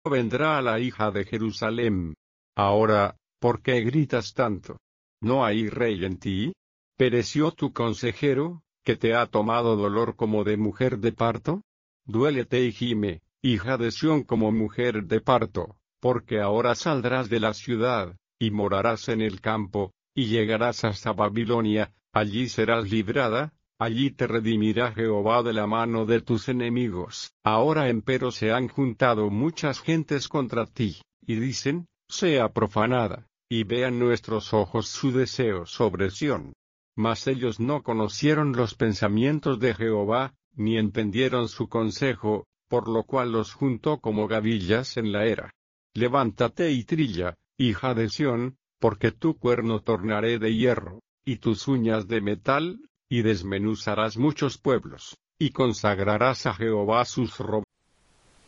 vendrá a la hija de Jerusalén. Ahora, ¿por qué gritas tanto? ¿No hay rey en ti? ¿Pereció tu consejero, que te ha tomado dolor como de mujer de parto? Duélete y gime, hija de Sión, como mujer de parto, porque ahora saldrás de la ciudad, y morarás en el campo, y llegarás hasta Babilonia, allí serás librada, allí te redimirá Jehová de la mano de tus enemigos. Ahora empero se han juntado muchas gentes contra ti, y dicen, sea profanada, y vean nuestros ojos su deseo sobre Sión. Mas ellos no conocieron los pensamientos de Jehová, ni entendieron su consejo, por lo cual los juntó como gavillas en la era. Levántate y trilla, hija de Sión, porque tu cuerno tornaré de hierro, y tus uñas de metal, y desmenuzarás muchos pueblos, y consagrarás a Jehová sus